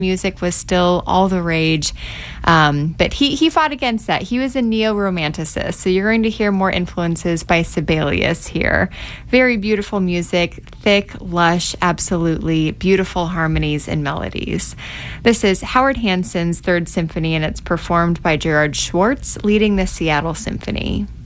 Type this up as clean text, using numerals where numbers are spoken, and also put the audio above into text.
music was still all the rage. But he fought against that. He was a neo-romanticist, so you're going to hear more influences by Sibelius here. Very beautiful music, thick, lush, absolutely beautiful harmonies and melodies. This is Howard Hanson's Third Symphony, and it's performed by Gerard Schwartz, leading the Seattle Symphony.